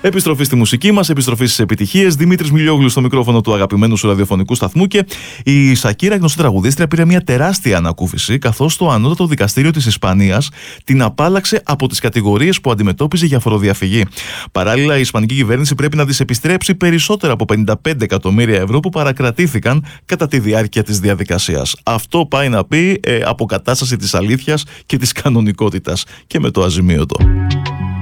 Επιστροφή στη μουσική μας, επιστροφή στις επιτυχίες. Δημήτρης Μιλιόγλου στο μικρόφωνο του αγαπημένου σου ραδιοφωνικού σταθμού. Και η Σακύρα, γνωστή τραγουδίστρια, πήρε μια τεράστια ανακούφιση, καθώς το ανώτατο δικαστήριο της Ισπανίας την απάλλαξε από τις κατηγορίες που αντιμετώπιζε για φοροδιαφυγή. Παράλληλα, η Ισπανική κυβέρνηση πρέπει να της επιστρέψει περισσότερα από 55 εκατομμύρια ευρώ που παρακρατήθηκαν κατά τη διάρκεια της διαδικασίας. Αυτό πάει να πει αποκατάσταση της αλήθειας και της κανονικότητας και με το αζημίωτο.